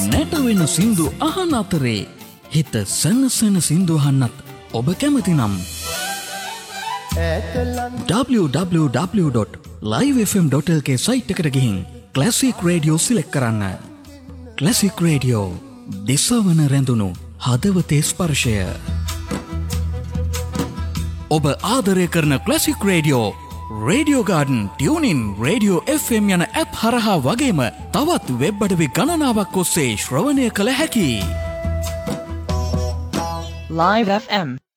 නැටවෙන සින්දු අහන අතරේ හිත සනසන සින්දු අහන්නත් ඔබ කැමති නම් www.livefm.lk සයිට් එකට ගිහින් ක්ලාසික් රේඩියෝ සිලෙක්ට් කරන්න. ක්ලාසික් රේඩියෝ දිසවන රැඳුණු හදවතේ ස්පර්ශය. ඔබ ආදරය කරන classic radio radio garden tuning radio FM යන ඇප් හරහා වගේම තවත් වෙබ් අඩවි ගණනාවක් ඔස්සේ ශ්‍රවණය කළ හැකි. Live FM